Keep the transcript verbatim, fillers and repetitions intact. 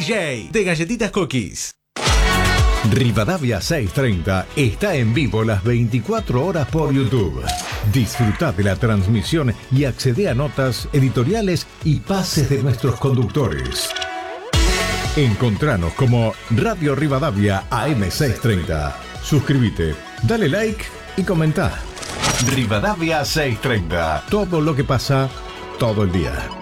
J de Galletitas Cookies. Rivadavia seiscientos treinta está en vivo las veinticuatro horas por YouTube. Disfruta de la transmisión y accede a notas, editoriales y pases de nuestros conductores. Encontranos como Radio Rivadavia A M seiscientos treinta. Suscríbete, dale like y comenta. Rivadavia seiscientos treinta. Todo lo que pasa todo el día.